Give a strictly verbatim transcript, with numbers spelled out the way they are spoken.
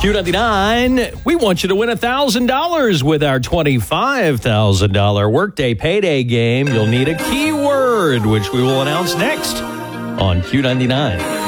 Q ninety-nine, we want you to win one thousand dollars with our twenty-five thousand dollars Workday Payday game. You'll need a keyword, which we will announce next on Q ninety-nine.